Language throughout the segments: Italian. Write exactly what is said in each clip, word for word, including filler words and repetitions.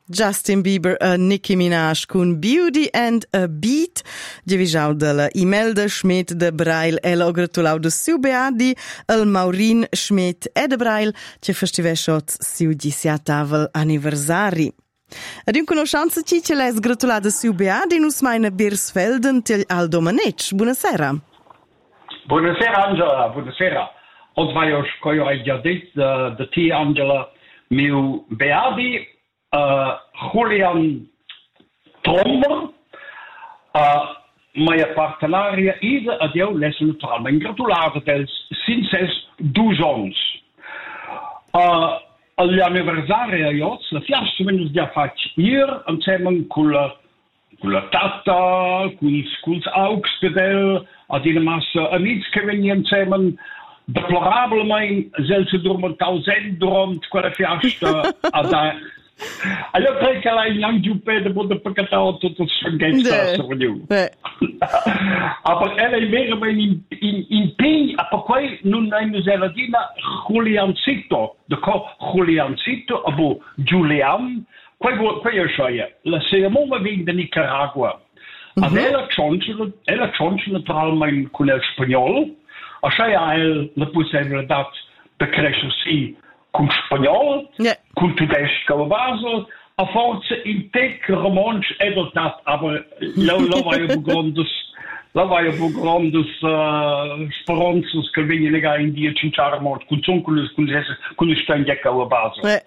Justin Bieber e Nicki Minaj con Beauty and a Beat. Giavisau della Imelda Schmidt de Brail e lo gratulau de siu beadi el Maurin Schmidt e de Brail che festivesciot siu diciatavel anniversari. Ad un conoscenza ci ce l'es gratulada siu beadi nus meine Birsfelden til Aldo Manec. Buonasera. Buonasera Angela, buonasera. Od vajoš kojo aj giadit de ti Angela miu beadi Uh, Julian Tromber, uh, mia partenaria Ida ad eu les naturalment gratulada dels cinc-cents douze ans. Uh, L'anniversari a iots, la fiasta menus dia fac ier, insieme con la, con la tata, con els augs de del, ad ina massa amics che veni insieme, deplorablement, zelse dormentau zen durant quella fiasta, ad allora crec che l'hai anche un po' di buona peccato tutto il sfanghetto per you. Ma ella è vero in in in pei a poi non hai usata dina Juliancito, de co Juliancito abo Julian, quei quei è scia la cerimonia viene da Nicaragua. Ma ella chance ella chance naturalmente con il spagnolo, a scia el la possibilità per crescersi con spagnolo, yeah. Con tedesco a Basel, a forza in tec romansch edeltat, aber la la vai a grandes la vai a grandes uh, speranzas che vengono lega in die cinque mond con son con con con il stendecca a Basel. Yeah.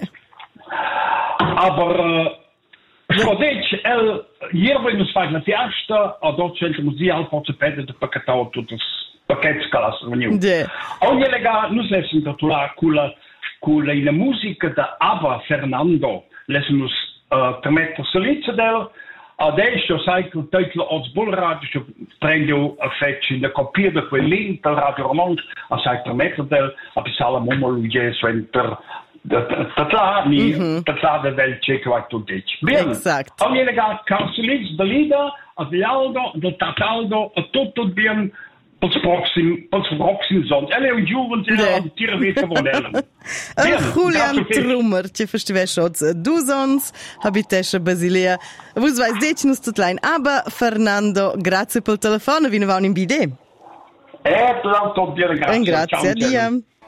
Aber Schodec el ieri nos fai la fiesta, a dort c'è musea al forza pede de pacchetto tutti pacchetto scalas veniu. Yeah. Ogni lega nus essen tatular kula con la musica da Ava Fernando, lesmus uh, permettere solizio del, adesso sai che il titolo als Bullradio prende a fecci in la copia di quel link del Radio Romansch, a sai permettere del, a pisala momolugge sventer, tatlani, tatlada del ceco a tutti. Bene, ogni lega canzoliz da Lida, a Vialdo, del Tataldo, a tutto bien, pels proxim, pels proxim zond. Ele un giuven te yeah. Ad tira veta vonellen. Julian Trummer, che festiveschots du sons, habitesche Basilea. Vus vais decnus tutlein, aber Fernando, grazie pel telefono, vi ne va un in bide. Eh, tot bien, grazie. Grazie a Dio.